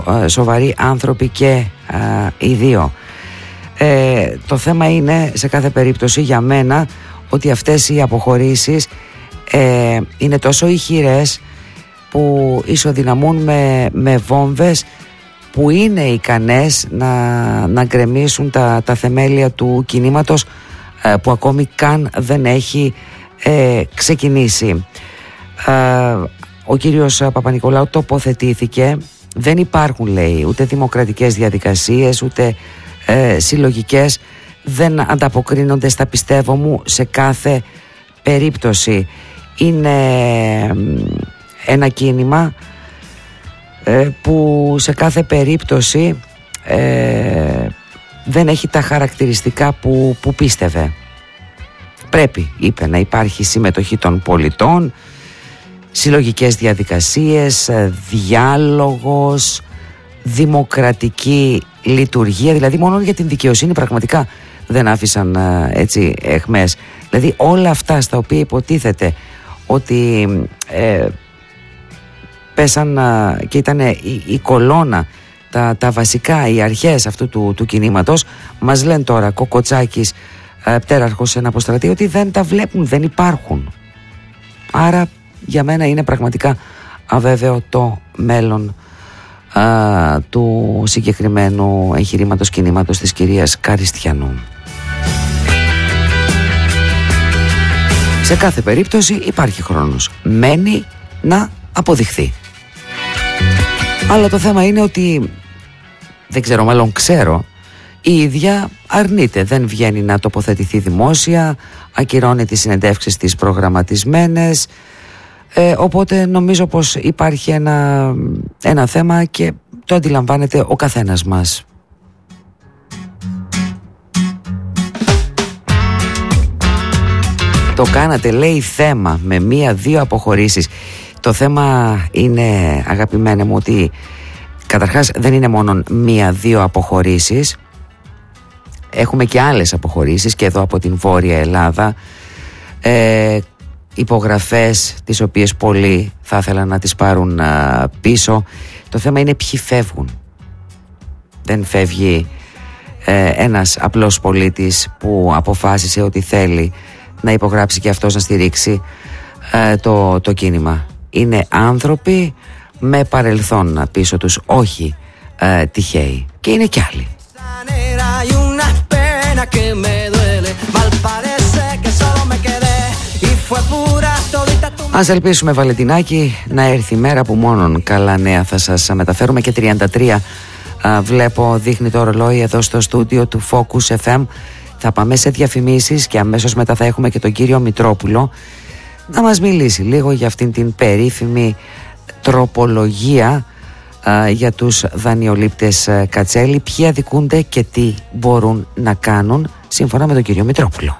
σοβαροί άνθρωποι και οι δύο. Το θέμα είναι σε κάθε περίπτωση για μένα ότι αυτές οι αποχωρήσεις είναι τόσο ηχηρές που ισοδυναμούν με βόμβες που είναι ικανές να γκρεμίσουν τα θεμέλια του κινήματος που ακόμη καν δεν έχει ξεκινήσει. Ο κύριος Παπα-Νικολάου τοποθετήθηκε. Δεν υπάρχουν, λέει, ούτε δημοκρατικές διαδικασίες ούτε συλλογικές, δεν ανταποκρίνονται στα πιστεύω μου σε κάθε περίπτωση. Είναι ένα κίνημα που σε κάθε περίπτωση δεν έχει τα χαρακτηριστικά που πίστευε. Πρέπει, είπε, να υπάρχει συμμετοχή των πολιτών, συλλογικές διαδικασίες, διάλογος, δημοκρατική λειτουργία. Δηλαδή μόνο για την δικαιοσύνη πραγματικά δεν άφησαν έτσι αιχμές. Δηλαδή όλα αυτά στα οποία υποτίθεται ότι πέσαν και ήταν η κολόνα, τα βασικά, οι αρχές αυτού του κινήματος, μας λένε τώρα Κοκοτσάκης, πτέραρχος ένα αποστρατή, ότι δεν τα βλέπουν, δεν υπάρχουν. Άρα για μένα είναι πραγματικά αβέβαιο το μέλλον του συγκεκριμένου εγχειρήματος κινήματος της κυρίας Καριστιανού. Σε κάθε περίπτωση υπάρχει χρόνος. Μένει να αποδειχθεί. Αλλά το θέμα είναι ότι, δεν ξέρω, μάλλον ξέρω, η ίδια αρνείται, δεν βγαίνει να τοποθετηθεί δημόσια, ακυρώνει τις συνεντεύξεις της προγραμματισμένες, οπότε νομίζω πως υπάρχει ένα θέμα και το αντιλαμβάνεται ο καθένας μας. Το κάνατε, λέει, θέμα με 1-2 αποχωρήσεις. Το θέμα είναι, αγαπημένε μου, ότι καταρχάς δεν είναι μόνο 1-2 αποχωρήσεις. Έχουμε και άλλες αποχωρήσεις και εδώ από την Βόρεια Ελλάδα, υπογραφές τις οποίες πολλοί θα ήθελαν να τις πάρουν πίσω. Το θέμα είναι ποιοι φεύγουν. Δεν φεύγει ένας απλός πολίτης που αποφάσισε ότι θέλει να υπογράψει και αυτός να στηρίξει το κίνημα. Είναι άνθρωποι με παρελθόν πίσω τους, όχι τυχαίοι. Και είναι κι άλλοι. Ας ελπίσουμε, Βαλεντινάκη, να έρθει η μέρα που μόνον καλά νέα θα σας μεταφέρουμε. Και 33 βλέπω, δείχνει το ρολόι εδώ στο στούντιο του Focus FM. Θα πάμε σε διαφημίσεις και αμέσως μετά θα έχουμε και τον κύριο Μητρόπουλο να μας μιλήσει λίγο για αυτήν την περίφημη τροπολογία για τους δανειολήπτες Κατσέλη, ποιοι αδικούνται και τι μπορούν να κάνουν, σύμφωνα με τον κύριο Μητρόπουλο.